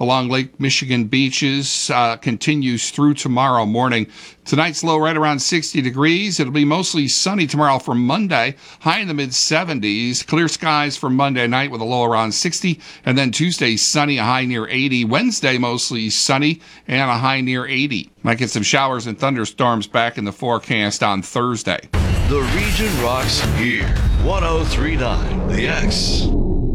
along Lake Michigan beaches continues through tomorrow morning. Tonight's low right around 60 degrees. It'll be mostly sunny tomorrow for Monday, high in the mid-70s. Clear skies for Monday night with a low around 60. And then Tuesday, sunny, a high near 80. Wednesday, mostly sunny and a high near 80. Might get some showers and thunderstorms back in the forecast on Thursday. The region rocks here. 103.9 The X.